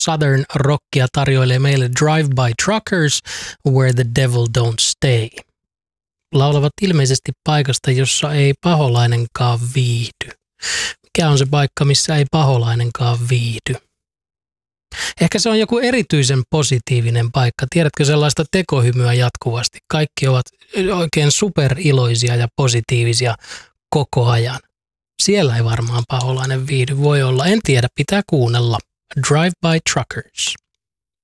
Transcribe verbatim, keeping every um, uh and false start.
Southern rockia tarjoilee meille Drive by Truckers, Where the Devil Don't Stay. Laulavat ilmeisesti paikasta, jossa ei paholainenkaan viihdy. Mikä on se paikka, missä ei paholainenkaan viihdy? Ehkä se on joku erityisen positiivinen paikka. Tiedätkö sellaista tekohymyä jatkuvasti? Kaikki ovat oikein superiloisia ja positiivisia koko ajan. Siellä ei varmaan paholainen viihdy. Voi olla. En tiedä, pitää kuunnella. Drive by Truckers.